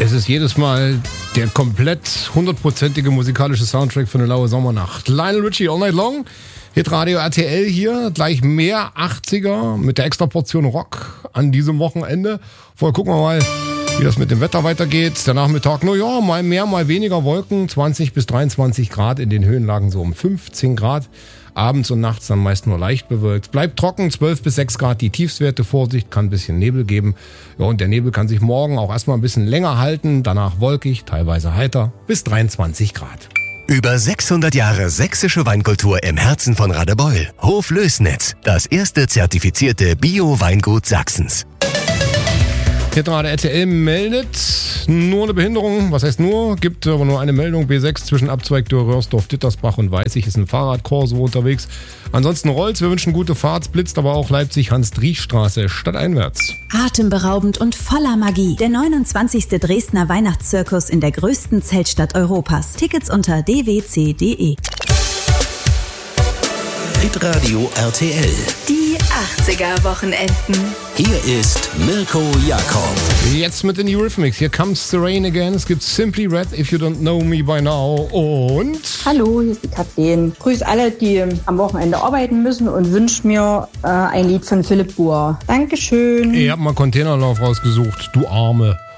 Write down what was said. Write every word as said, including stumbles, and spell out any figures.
Es ist jedes Mal der komplett hundertprozentige musikalische Soundtrack für eine laue Sommernacht. Lionel Richie, All Night Long. Hitradio R T L hier, gleich mehr achtziger mit der extra Portion Rock an diesem Wochenende. Vorher gucken wir mal, wie das mit dem Wetter weitergeht. Der Nachmittag, na ja, mal mehr, mal weniger Wolken. zwanzig bis dreiundzwanzig Grad, in den Höhenlagen so um fünfzehn Grad. Abends und nachts dann meist nur leicht bewölkt. Bleibt trocken, zwölf bis sechs Grad die Tiefstwerte. Vorsicht, kann ein bisschen Nebel geben. Ja, und der Nebel kann sich morgen auch erstmal ein bisschen länger halten. Danach wolkig, teilweise heiter, bis dreiundzwanzig Grad. Über sechshundert Jahre sächsische Weinkultur im Herzen von Radebeul. Hof Lößnitz, das erste zertifizierte Bio-Weingut Sachsens. Hier gerade R T L meldet nur eine Behinderung. Was heißt nur? Gibt aber nur eine Meldung. B sechs zwischen Abzweig Dörr-Röhrsdorf, Dittersbach und Weißig ist ein Fahrradkorso unterwegs. Ansonsten rollt's. Wir wünschen gute Fahrt. Blitzt aber auch Leipzig Hans-Driesch-Straße stadteinwärts. Atemberaubend und voller Magie. Der neunundzwanzigste Dresdner Weihnachtszirkus in der größten Zeltstadt Europas. Tickets unter d w c punkt d e. Hitradio R T L. Die achtziger-Wochenenden. Hier ist Mirko Jakob. Jetzt mit den Eurythmics. Here comes the rain again. Es gibt Simply Red, If You Don't Know Me By Now. Und... Hallo, hier ist die Kathleen. Grüß alle, die am Wochenende arbeiten müssen und wünsche mir äh, ein Lied von Philipp Buhr. Dankeschön. Ich hab mal Containerlauf rausgesucht, du Arme.